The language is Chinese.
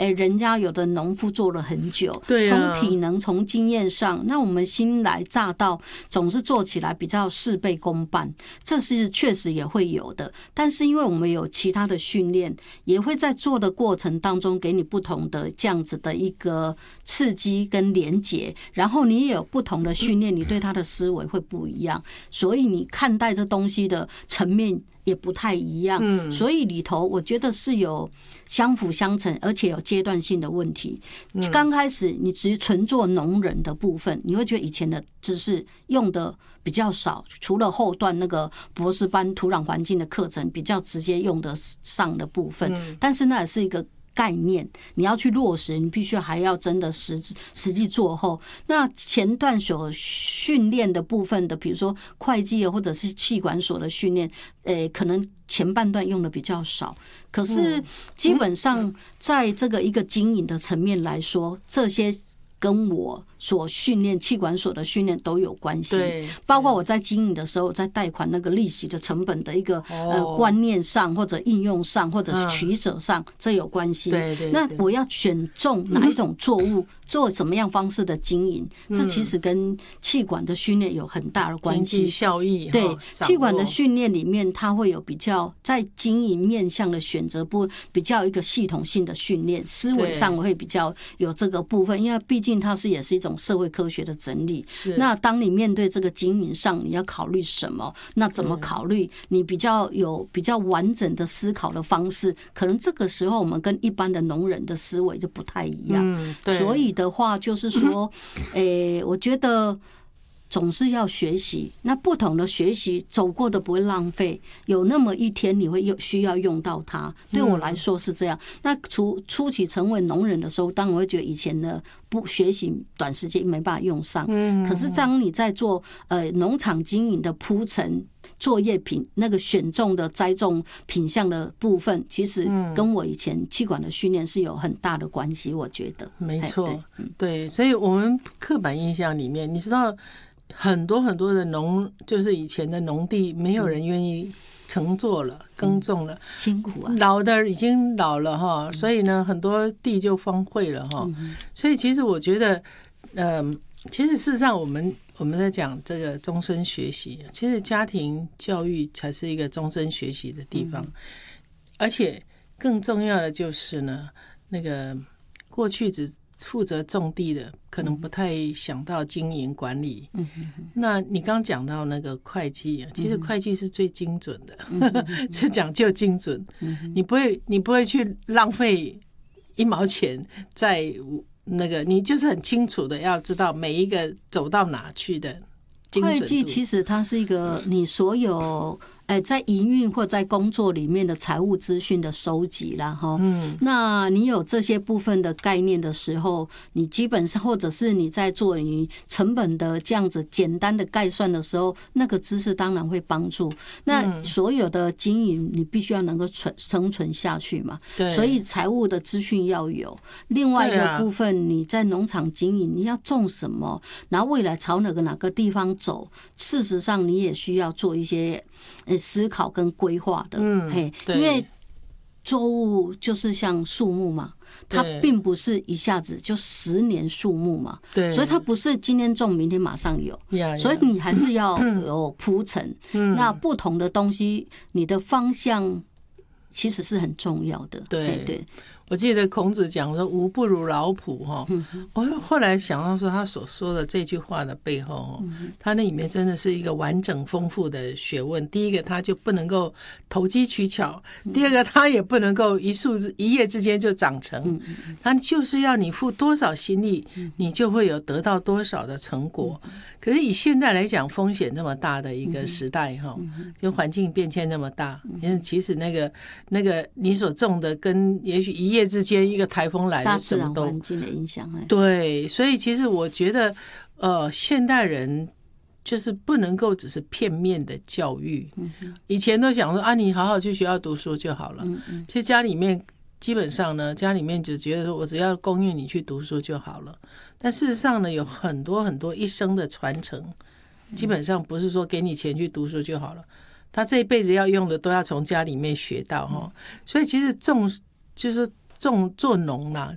人家有的农夫做了很久， 对啊， 从体能从经验上，那我们新来乍到总是做起来比较事倍功半，这是确实也会有的。但是因为我们有其他的训练，也会在做的过程当中给你不同的这样子的一个刺激跟连结，然后你也有不同的训练，你对他的思维会不一样，所以你看待这东西的层面也不太一样，所以里头我觉得是有相辅相成，而且有阶段性的问题。刚开始你只纯做农人的部分，你会觉得以前的知识用的比较少，除了后段那个博士班土壤环境的课程比较直接用得上的部分，但是那也是一个概念，你要去落实，你必须还要真的实际做后。那前段所训练的部分的，比如说会计或者是企管所的训练，可能前半段用的比较少。可是基本上在这个一个经营的层面来说，这些跟我所训练企管所的训练都有关系，包括我在经营的时候，在贷款那个利息的成本的一个观念上，或者应用上，或者是取舍上，这有关系。那我要选中哪一种作物，做什么样方式的经营，这其实跟企管的训练有很大的关系。 经济效益， 对，企管的训练里面，它会有比较在经营面向的选择部比较一个系统性的训练，思维上会比较有这个部分，因为毕竟它也是一种社会科学的整理。那当你面对这个经营上，你要考虑什么？那怎么考虑？你比较完整的思考的方式，可能这个时候我们跟一般的农人的思维就不太一样。所以的话，就是说，我觉得总是要学习，那不同的学习走过的不会浪费，有那么一天你会需要用到它。对我来说是这样。那初期成为农人的时候，当然会觉得以前的不学习短时间没办法用上。可是当你在做农场经营的铺陈作业品那个选种的栽种品项的部分，其实跟我以前企管的训练是有很大的关系，我觉得。 没错，对，所以我们刻板印象里面，你知道很多很多的就是以前的农地，没有人愿意乘坐了，耕种了， 辛苦啊， 老的已经老了哈，所以呢，很多地就荒废了哈。所以其实我觉得，其实事实上我们在讲这个终身学习，其实家庭教育才是一个终身学习的地方，而且更重要的就是呢，那个过去只负责种地的，可能不太想到经营管理。那你刚讲到那个会计啊，其实会计是最精准的，是讲究精准。你不会去浪费1毛钱在那个，你就是很清楚的要知道每一个走到哪去的精准度。 会计其实它是一个你所有在营运或在工作里面的财务资讯的收集啦哈。那你有这些部分的概念的时候，你基本上或者是你在做你成本的这样子简单的概算的时候，那个知识当然会帮助。那所有的经营你必须要能够生存下去嘛，所以财务的资讯要有。另外一个部分，你在农场经营，你要种什么，然后未来朝哪个地方走，事实上你也需要做一些思考跟规划的。因为作物就是像树木嘛，它并不是一下子就10年树木嘛，所以它不是今天种明天马上有，所以你还是要有铺陈。那不同的东西，你的方向其实是很重要的。对。 我记得孔子讲说无不如老仆哈，我后来想到说他所说的这句话的背后，他那里面真的是一个完整丰富的学问。第一个，他就不能够投机取巧；第二个，他也不能够一夜之间就长成，他就是要你付多少心力，你就会有得到多少的成果。可是以现在来讲，风险这么大的一个时代哈，就环境变迁那么大，其实那个你所种的跟也许一夜之间一个台风来了，什么都大自然环境的影响。 对，所以其实我觉得现代人就是不能够只是片面的教育。以前都想说啊，你好好去学校读书就好了。其实家里面基本上呢，家里面就觉得说我只要供应你去读书就好了。但事实上呢，有很多很多一生的传承，基本上不是说给你钱去读书就好了，他这一辈子要用的都要从家里面学到哈。所以其实就是做农啦，